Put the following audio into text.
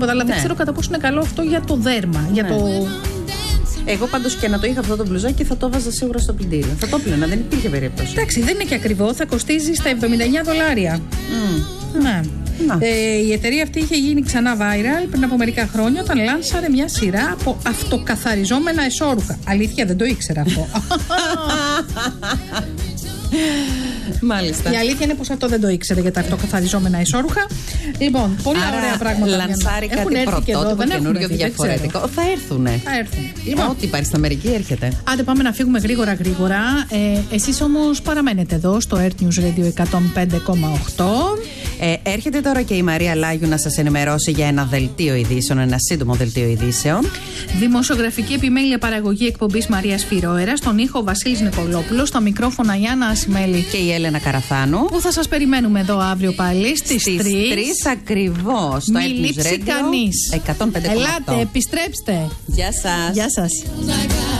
τίποτα. Αλλά δεν ξέρω κατά πόσο είναι καλό αυτό για το δέρμα. Για το... Εγώ πάντως και να το είχα αυτό το μπλουζάκι θα το βάζα σίγουρα στο πλυντήριο. Θα το πλένα, δεν υπήρχε περίπτωση. Εντάξει, δεν είναι και ακριβό, θα κοστίζει στα $79. Ναι. Η εταιρεία αυτή είχε γίνει ξανά viral πριν από μερικά χρόνια όταν λάνσαρε μια σειρά από αυτοκαθαριζόμενα εσώρουχα. Αλήθεια, δεν το ήξερα αυτό. Μάλιστα. Η αλήθεια είναι πως αυτό δεν το ήξερε για τα αυτοκαθαριζόμενα εσώρουχα. Λοιπόν, πολύ ωραία πράγματα. Λανσάρει κάτι πρωτότυπο, καινούριο, διαφορετικό. Θα έρθουνε. Λοιπόν, ό,τι υπάρχει στην Αμερική έρχεται. Άντε, πάμε να φύγουμε γρήγορα. Εσείς όμως παραμένετε εδώ στο Earth News Radio 105,8. Έρχεται τώρα και η Μαρία Λάγιου να σας ενημερώσει για ένα δελτίο ειδήσεων, ένα σύντομο δελτίο ειδήσεων. Δημοσιογραφική επιμέλεια παραγωγή εκπομπής Μαρίας Φιρόερα, στον ήχο Βασίλης Νικολόπουλος, στα μικρόφωνα Γιάννα Ασημέλη και η Έλενα Καραθάνου. Που θα σας περιμένουμε εδώ αύριο πάλι στις 3 ακριβώς. Μην λείψει κανείς. 105,8. Ελάτε, επιστρέψτε. Γεια σας. Γεια σας.